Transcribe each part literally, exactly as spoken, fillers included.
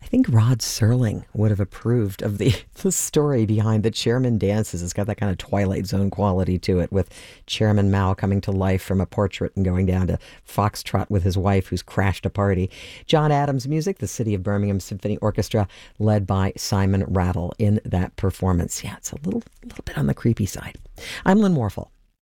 think Rod Serling would have approved of the, the story behind the Chairman Dances. It's got that kind of Twilight Zone quality to it, with Chairman Mao coming to life from a portrait and going down to Foxtrot with his wife who's crashed a party. John Adams music, the City of Birmingham Symphony Orchestra, led by Simon Rattle in that performance. Yeah, it's a little, little bit on the creepy side. I'm Lynn Warfel.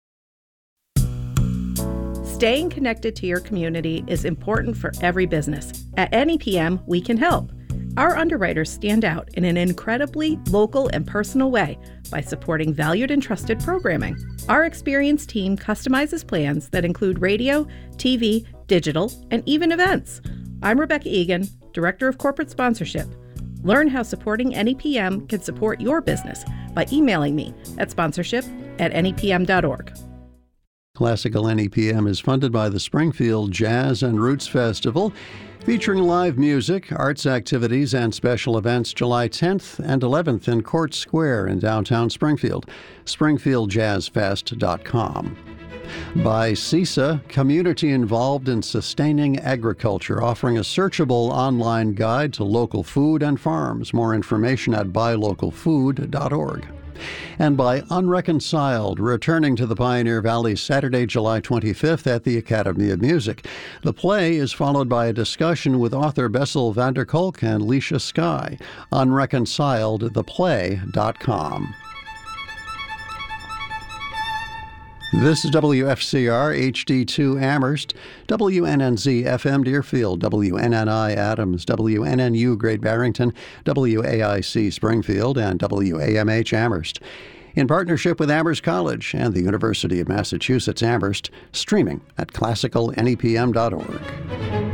Staying connected to your community is important for every business. At N E P M, we can help. Our underwriters stand out in an incredibly local and personal way by supporting valued and trusted programming. Our experienced team customizes plans that include radio, T V, digital, and even events. I'm Rebecca Egan, Director of Corporate Sponsorship. Learn how supporting N E P M can support your business by emailing me at sponsorship at N E P M dot org. Classical N E P M is funded by the Springfield Jazz and Roots Festival, featuring live music, arts activities, and special events July tenth and eleventh in Court Square in downtown Springfield. springfield jazz fest dot com. By CISA, community involved in sustaining agriculture, offering a searchable online guide to local food and farms. More information at buy local food dot org. And by Unreconciled, returning to the Pioneer Valley Saturday, July twenty-fifth at the Academy of Music. The play is followed by a discussion with author Bessel van der Kolk and Leisha Sky. unreconciled the play dot com. This is W F C R H D two Amherst, W N N Z F M Deerfield, W N N I Adams, W N N U Great Barrington, W A I C Springfield, and W A M H Amherst. In partnership with Amherst College and the University of Massachusetts Amherst, streaming at classical N E P M dot org.